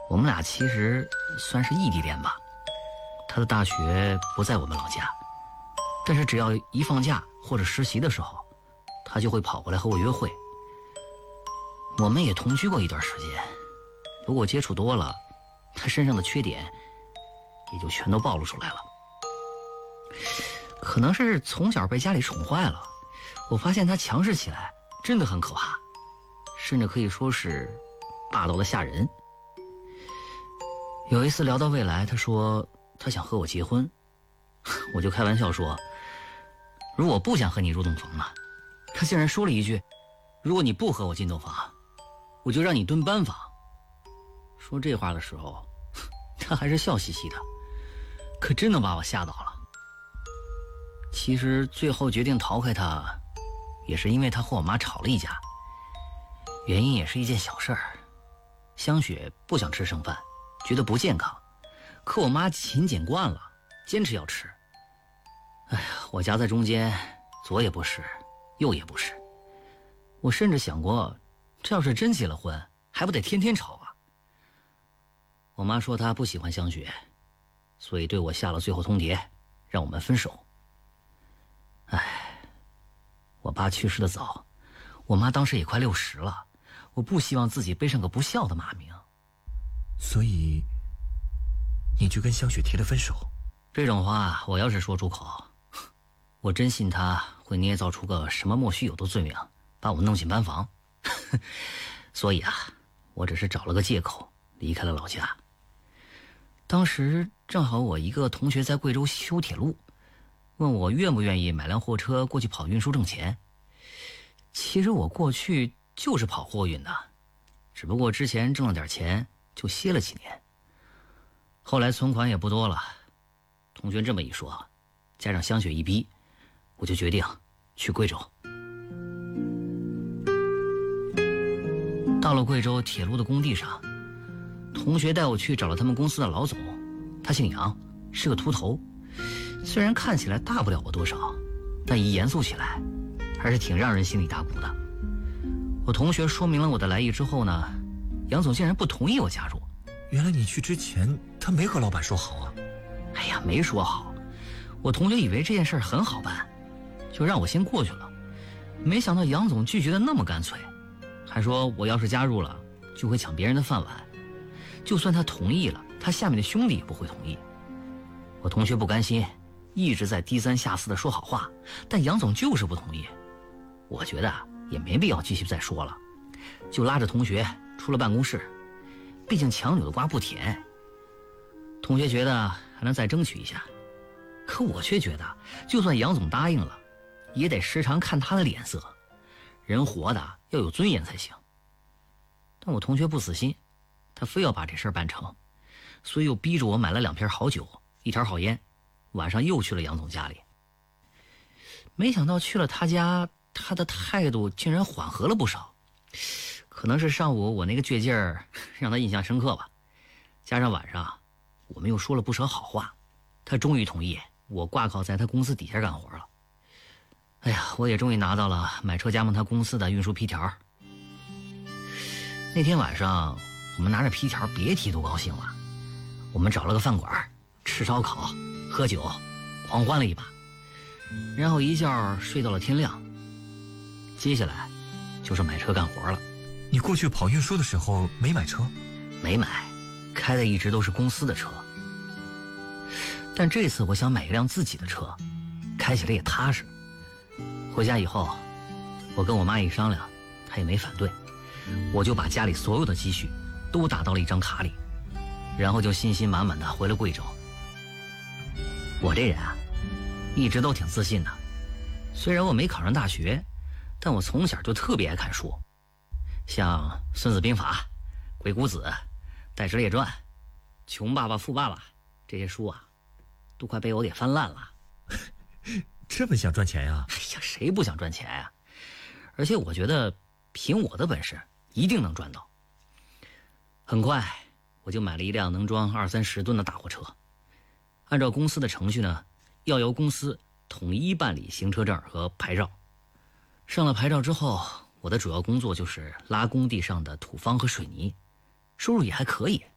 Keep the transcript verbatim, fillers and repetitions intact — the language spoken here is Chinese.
我们俩其实算是异地恋吧。他的大学不在我们老家，但是只要一放假或者实习的时候，他就会跑过来和我约会。我们也同居过一段时间，不过接触多了，他身上的缺点也就全都暴露出来了。可能是从小被家里宠坏了，我发现他强势起来真的很可怕，甚至可以说是霸道的吓人。有一次聊到未来，他说他想和我结婚，我就开玩笑说，如果不想和你入洞房呢？他竟然说了一句，如果你不和我进洞房，我就让你蹲班房。说这话的时候，他还是笑嘻嘻的，可真的把我吓到了。其实最后决定逃开他，也是因为他和我妈吵了一架，原因也是一件小事儿。香雪不想吃剩饭，觉得不健康，可我妈勤俭惯了，坚持要吃。哎呀，我夹在中间，左也不是，右也不是。我甚至想过，这要是真结了婚，还不得天天吵啊。我妈说她不喜欢香雪，所以对我下了最后通牒，让我们分手。唉，我爸去世的早，我妈当时也快六十了，我不希望自己背上个不孝的骂名。 所以你就跟香雪提了分手？ 这种话我要是说出口，我真信他会捏造出个什么莫须有的罪名，把我弄进班房。所以啊，我只是找了个借口离开了老家。当时正好我一个同学在贵州修铁路，问我愿不愿意买辆货车过去跑运输挣钱。其实我过去就是跑货运的，只不过之前挣了点钱就歇了几年，后来存款也不多了。同学这么一说，加上香雪一逼，我就决定去贵州。到了贵州铁路的工地上，同学带我去找了他们公司的老总，他姓杨，是个秃头。虽然看起来大不了我多少，但一严肃起来还是挺让人心里打鼓的。我同学说明了我的来意之后呢，杨总竟然不同意我加入。 原来你去之前他没和老板说好啊？ 哎呀，没说好。我同学以为这件事很好办，就让我先过去了。没想到杨总拒绝的那么干脆，还说我要是加入了就会抢别人的饭碗，就算他同意了，他下面的兄弟也不会同意。我同学不甘心，一直在低三下四的说好话，但杨总就是不同意。我觉得也没必要继续再说了，就拉着同学出了办公室。毕竟强扭的瓜不甜，同学觉得还能再争取一下，可我却觉得就算杨总答应了，也得时常看他的脸色，人活的要有尊严才行。但我同学不死心，他非要把这事儿办成，所以又逼着我买了两瓶好酒，一条好烟，晚上又去了杨总家里。没想到去了他家，他的态度竟然缓和了不少。可能是上午我那个倔劲儿让他印象深刻吧，加上晚上我们又说了不少好话，他终于同意我挂靠在他公司底下干活了。哎呀，我也终于拿到了买车加盟他公司的运输批条。那天晚上我们拿着批条别提多高兴了，我们找了个饭馆吃烧烤喝酒狂欢了一把，然后一觉睡到了天亮。接下来就是买车干活了。 你过去跑运输的时候没买车？ 没买，开的一直都是公司的车。但这次我想买一辆自己的车，开起来也踏实。回家以后，我跟我妈一商量，她也没反对，我就把家里所有的积蓄都打到了一张卡里，然后就信心满满的回了贵州。我这人啊，一直都挺自信的，虽然我没考上大学，但我从小就特别爱看书，像《孙子兵法》《鬼谷子》《戴之列传》《穷爸爸富爸爸》这些书啊，都快被我给翻烂了。 这么想赚钱呀？ 哎呀，谁不想赚钱呀？而且我觉得凭我的本事一定能赚到。很快我就买了一辆能装二三十吨的大货车，按照公司的程序呢，要由公司统一办理行车证和牌照。上了牌照之后，我的主要工作就是拉工地上的土方和水泥，收入也还可以。